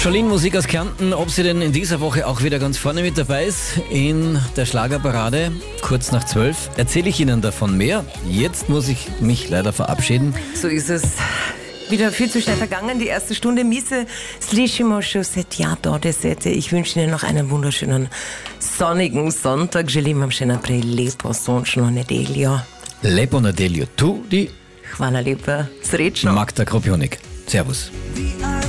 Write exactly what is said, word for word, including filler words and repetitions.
Jolene, Musik aus Kärnten, ob sie denn in dieser Woche auch wieder ganz vorne mit dabei ist in der Schlagerparade, kurz nach zwölf, erzähle ich Ihnen davon mehr. Jetzt muss ich mich leider verabschieden. So ist es. Wieder viel zu schnell vergangen, die erste Stunde. Mise slišimo še vse tja do desete. Ich wünsche Ihnen noch einen wunderschönen sonnigen Sonntag. Želim vam še naprej lepo sončno nedeljo. Lepo nedeljo tudi. Hvala lepa. Srečno. Magda Kropjonik. Servus.